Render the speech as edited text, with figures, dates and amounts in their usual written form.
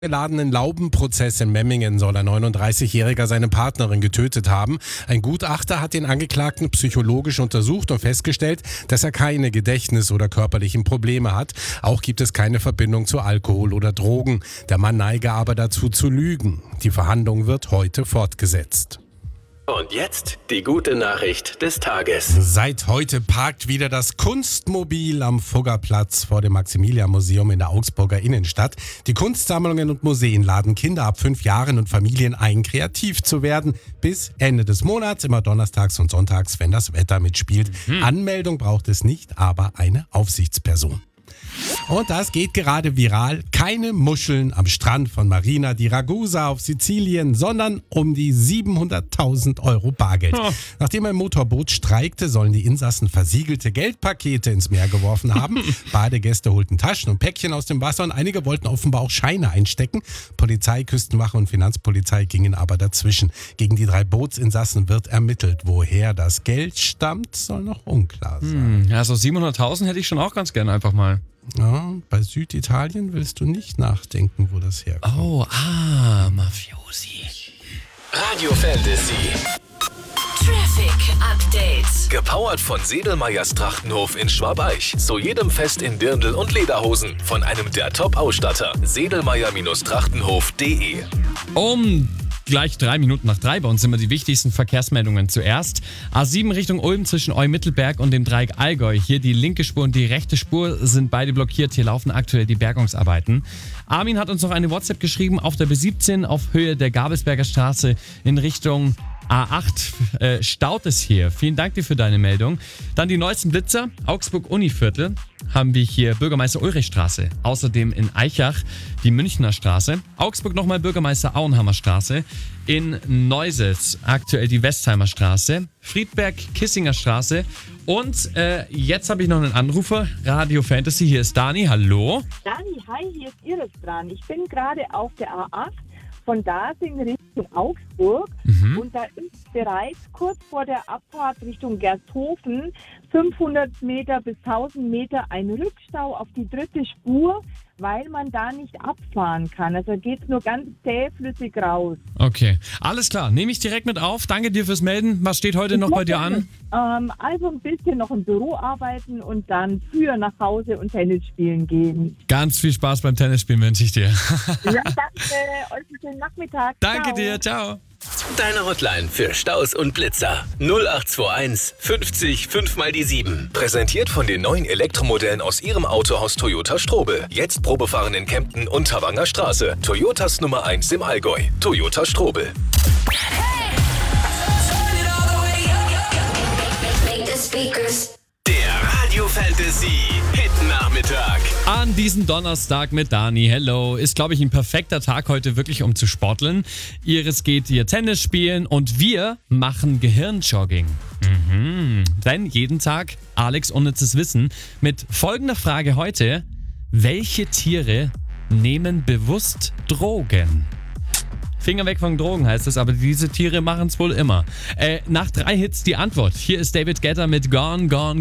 Geladenen Laubenprozess in Memmingen soll ein 39-Jähriger seine Partnerin getötet haben. Ein Gutachter hat den Angeklagten psychologisch untersucht und festgestellt, dass er keine Gedächtnis- oder körperlichen Probleme hat. Auch gibt es keine Verbindung zu Alkohol oder Drogen. Der Mann neige aber dazu zu lügen. Die Verhandlung wird heute fortgesetzt. Und jetzt die gute Nachricht des Tages. Seit heute parkt wieder das Kunstmobil am Fuggerplatz vor dem Maximilian-Museum in der Augsburger Innenstadt. Die Kunstsammlungen und Museen laden Kinder ab 5 Jahren und Familien ein, kreativ zu werden. Bis Ende des Monats, immer donnerstags und sonntags, wenn das Wetter mitspielt. Anmeldung braucht es nicht, aber eine Aufsichtsperson. Und das geht gerade viral. Keine Muscheln am Strand von Marina di Ragusa auf Sizilien, sondern um die 700.000 Euro Bargeld. Nachdem ein Motorboot streikte, sollen die Insassen versiegelte Geldpakete ins Meer geworfen haben. Badegäste holten Taschen und Päckchen aus dem Wasser und einige wollten offenbar auch Scheine einstecken. Polizei, Küstenwache und Finanzpolizei gingen aber dazwischen. Gegen die 3 Bootsinsassen wird ermittelt. Woher das Geld stammt, soll noch unklar sein. Ja, so 700.000 hätte ich schon auch ganz gerne einfach mal. Ja, bei Süditalien willst du nicht nachdenken, wo das herkommt. Oh, Mafiosi. Radio Fantasy. Traffic Update. Gepowert von Sedelmeyers Trachtenhof in Schwabeich. Zu jedem Fest in Dirndl und Lederhosen. Von einem der Top-Ausstatter. Sedelmeyer-Trachtenhof.de. Gleich 3 Minuten nach 3 bei uns sind wir die wichtigsten Verkehrsmeldungen zuerst. A7 Richtung Ulm zwischen Eu-Mittelberg und dem Dreieck Allgäu. Hier die linke Spur und die rechte Spur sind beide blockiert. Hier laufen aktuell die Bergungsarbeiten. Armin hat uns noch eine WhatsApp geschrieben auf der B17 auf Höhe der Gabelsberger Straße in Richtung A8 staut es hier. Vielen Dank dir für deine Meldung. Dann die neuesten Blitzer. Augsburg-Univiertel haben wir hier Bürgermeister-Ulrich-Straße. Außerdem in Eichach die Münchner Straße. Augsburg nochmal Bürgermeister-Auenhammer Straße. In Neuses aktuell die Westheimer Straße. Friedberg-Kissinger Straße. Und jetzt habe ich noch einen Anrufer. Radio Fantasy, hier ist Dani. Hallo. Dani, hi, hier ist Iris dran. Ich bin gerade auf der A8 von Dasing Richtung Augsburg und da ist bereits kurz vor der Abfahrt Richtung Gersthofen 500 Meter bis 1000 Meter ein Rückstau auf die 3. Spur, weil man da nicht abfahren kann. Also geht es nur ganz zähflüssig raus. Okay, alles klar. Nehme ich direkt mit auf. Danke dir fürs Melden. Was steht heute noch bei dir an? Also ein bisschen noch im Büro arbeiten und dann früher nach Hause und Tennis spielen gehen. Ganz viel Spaß beim Tennisspielen wünsche ich dir. Ja, danke. Euch einen schönen Nachmittag. Danke dir. Ciao. Deine Hotline für Staus und Blitzer. 0821 50 5 mal die 7. Präsentiert von den neuen Elektromodellen aus ihrem Autohaus Toyota Strobel. Jetzt Probefahren in Kempten und Tavanger Straße. Toyotas Nummer 1 im Allgäu. Toyota Strobel. Der Radio Fantasy Hit Nachmittag. An diesem Donnerstag mit Dani. Hello. Ist, glaube ich, ein perfekter Tag heute wirklich, um zu sporteln. Iris geht ihr Tennis spielen und wir machen Gehirnjogging. Denn jeden Tag Alex unnützes Wissen mit folgender Frage heute. Welche Tiere nehmen bewusst Drogen? Finger weg von Drogen heißt es, aber diese Tiere machen es wohl immer. Nach 3 Hits die Antwort. Hier ist David Guetta mit Gone, Gone, Gone.